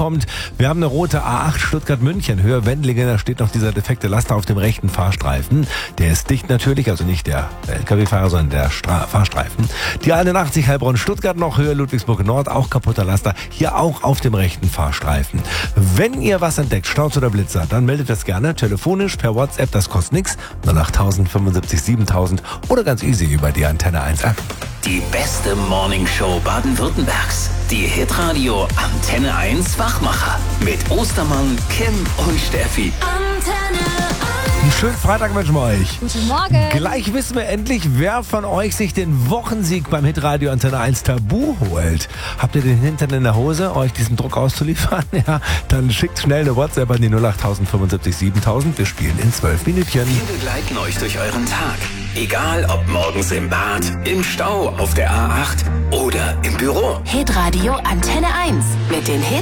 kommt. Wir haben eine rote A8 Stuttgart-München, Höhe Wendlingen, da steht noch dieser defekte Laster auf dem rechten Fahrstreifen. Der ist dicht natürlich, also nicht der LKW-Fahrer, sondern der Fahrstreifen. Die 81 Heilbronn-Stuttgart noch, Höhe Ludwigsburg Nord, auch kaputter Laster, hier auch auf dem rechten Fahrstreifen. Wenn ihr was entdeckt, Staus oder Blitzer, dann meldet das gerne telefonisch per WhatsApp, das kostet nichts, 08000 75 7000 oder ganz easy über die Antenne 1 App. Die beste Morningshow Baden-Württembergs. Die Hitradio Antenne 1 Wachmacher. Mit Ostermann, Kim und Steffi. Antenne 1. Einen schönen Freitag wünschen wir euch. Guten Morgen. Gleich wissen wir endlich, wer von euch sich den Wochensieg beim Hitradio Antenne 1 Tabu holt. Habt ihr den Hintern in der Hose, euch diesen Druck auszuliefern? Ja, dann schickt schnell eine WhatsApp an die 08000 75 7000. Wir spielen in 12 Minütchen. Wir begleiten euch durch euren Tag. Egal ob morgens im Bad, im Stau, auf der A8 oder im Büro. Hitradio Antenne 1 mit den Hits